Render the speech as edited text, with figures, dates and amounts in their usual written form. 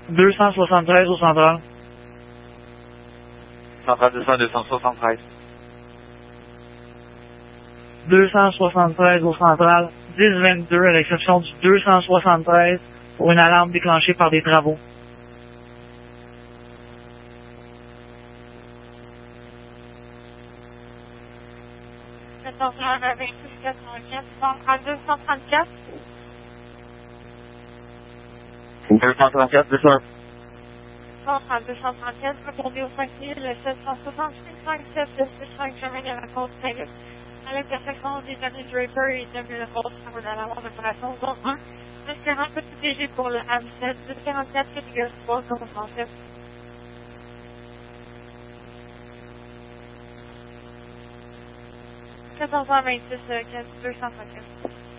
273 au central. Central 273. 273 au central. 1022 à l'exception du 273 pour une alarme déclenchée par des travaux. Central 234. 234, 200. Central 234, répondez au 5765 5765 chemin de la côte Saint-Luc. À l'intersection des avenues Draper et de la côte pour l'alarme d'opération zone 1. 240 petit DG pour le AM7, 244 petit gaz 3 commencement 14h26, 250.